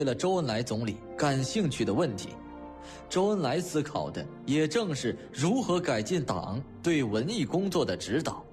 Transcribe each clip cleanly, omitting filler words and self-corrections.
了周恩来总理感兴趣的问题。周恩来思考的也正是如何改进党对文艺工作的指导。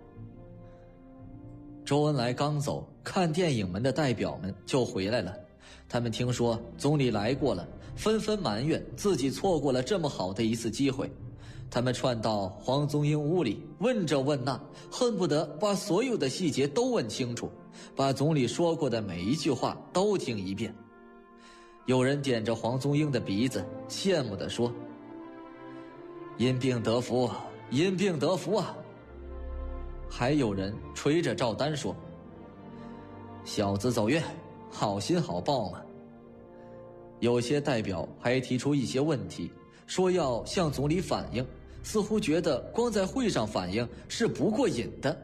周恩来刚走，看电影们的代表们就回来了。他们听说总理来过了，纷纷埋怨自己错过了这么好的一次机会。他们窜到黄宗英屋里，问这问那，恨不得把所有的细节都问清楚，把总理说过的每一句话都听一遍。有人点着黄宗英的鼻子，羡慕地说：“因病得福，因病得福啊！”还有人捶着赵丹说：“小子走运，好心好报嘛。”有些代表还提出一些问题，说要向总理反映，似乎觉得光在会上反映是不过瘾的。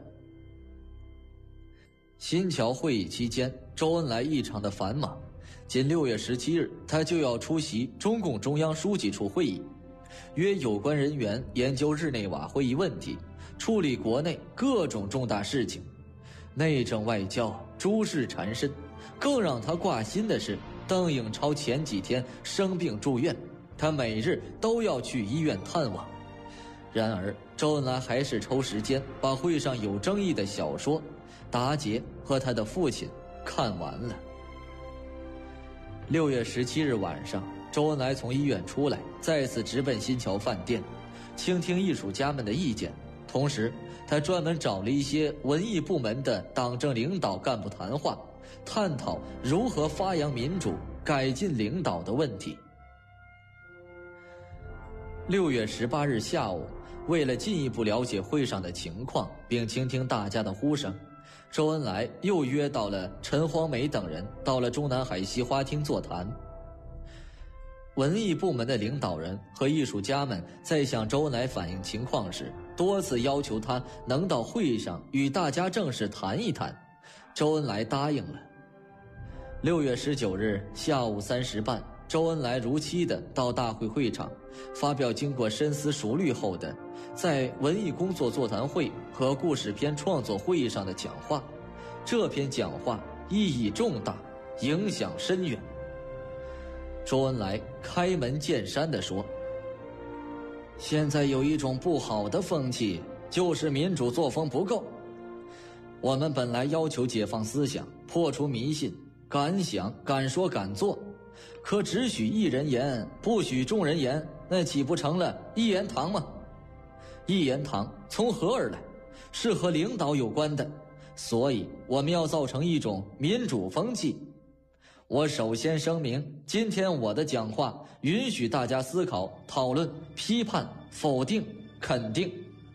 新桥会议期间，周恩来异常的繁忙。仅6月17日，他就要出席中共中央书记处会议，约有关人员研究日内瓦会议问题，处理国内各种重大事情，内政外交诸事缠身。更让他挂心的是，邓颖超前几天生病住院，他每日都要去医院探望。然而周恩来还是抽时间把会上有争议的小说《达杰和他的父亲》看完了。6月17日晚上，周恩来从医院出来，再次直奔新桥饭店，倾听艺术家们的意见。同时他专门找了一些文艺部门的党政领导干部谈话，探讨如何发扬民主、改进领导的问题。6月18日下午，为了进一步了解会上的情况，并倾听大家的呼声，周恩来又约到了陈黄梅等人，到了中南海西花厅座谈。文艺部门的领导人和艺术家们在向周恩来反映情况时，多次要求他能到会上与大家正式谈一谈。周恩来答应了。6月19日下午3时半，周恩来如期地到大会会场，发表经过深思熟虑后的在文艺工作座谈会和故事片创作会议上的讲话。这篇讲话意义重大，影响深远。周恩来开门见山地说：“现在有一种不好的风气，就是民主作风不够。我们本来要求解放思想，破除迷信，敢想敢说敢做，可只许一人言，不许众人言，那岂不成了一言堂吗？一言堂从何而来？是和领导有关的，所以我们要造成一种民主风气。我首先声明，今天我的讲话允许大家思考、讨论、批判、否定、肯定。”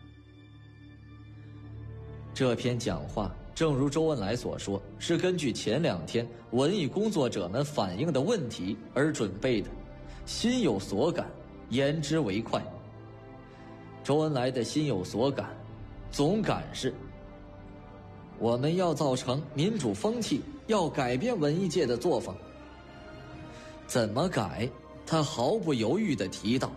这篇讲话正如周恩来所说，是根据前2天文艺工作者们反映的问题而准备的，心有所感，言之为快。周恩来的心有所感，总感是：我们要造成民主风气，要改变文艺界的作风。怎么改？他毫不犹豫地提到：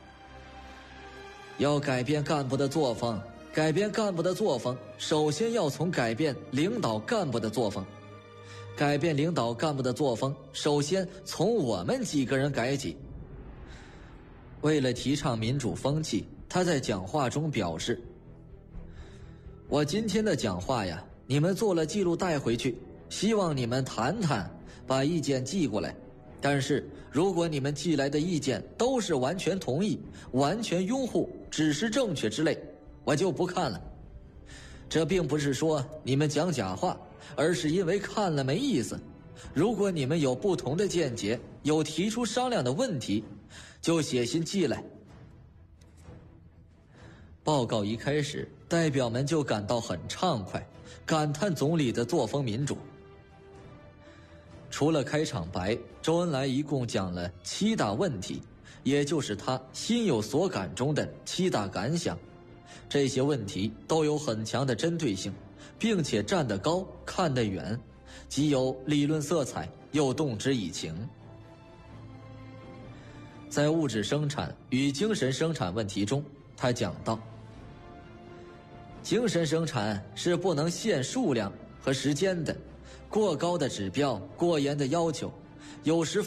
要改变干部的作风，改变干部的作风，首先要从改变领导干部的作风。改变领导干部的作风，首先从我们几个人改起。为了提倡民主风气，他在讲话中表示：我今天的讲话呀，你们做了记录带回去，希望你们谈谈，把意见寄过来。但是如果你们寄来的意见都是完全同意、完全拥护、只是正确之类，我就不看了。这并不是说你们讲假话，而是因为看了没意思。如果你们有不同的见解，有提出商量的问题，就写信寄来。报告一开始，代表们就感到很畅快，感叹总理的作风民主。除了开场白，周恩来一共讲了7大问题，也就是他心有所感中的7大感想。这些问题都有很强的针对性，并且站得高看得远，既有理论色彩，又动之以情。在物质生产与精神生产问题中，他讲到：精神生产是不能限数量和时间的，过高的指标、过严的要求，有时